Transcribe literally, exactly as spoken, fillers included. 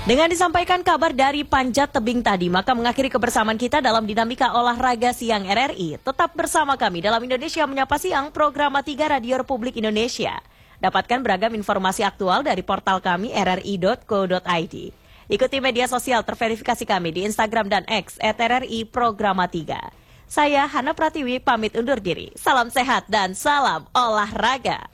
Dengan disampaikan kabar dari Panjat Tebing tadi, maka mengakhiri kebersamaan kita dalam dinamika olahraga siang R R I. Tetap bersama kami dalam Indonesia Menyapa Siang, program tiga Radio Republik Indonesia. Dapatkan beragam informasi aktual dari portal kami r r i dot co dot i d. Ikuti media sosial terverifikasi kami di Instagram dan X et r r i programa tiga. Saya Hana Pratiwi pamit undur diri. Salam sehat dan salam olahraga.